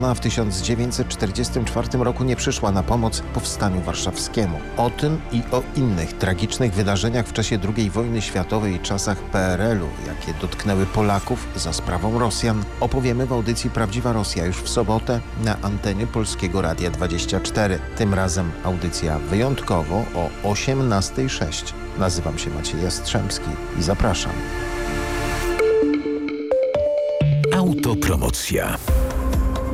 w 1944 roku nie przyszła na pomoc powstaniu warszawskiemu. O tym i o innych tragicznych wydarzeniach w czasie II wojny światowej i czasach PRL-u, jakie dotknęły Polaków za sprawą Rosjan, opowiemy w audycji Prawdziwa Rosja już w sobotę na antenie Polskiego Radia 24. Tym razem audycja wyjątkowo o 18:06. Nazywam się Maciej Jastrzębski i zapraszam. Autopromocja.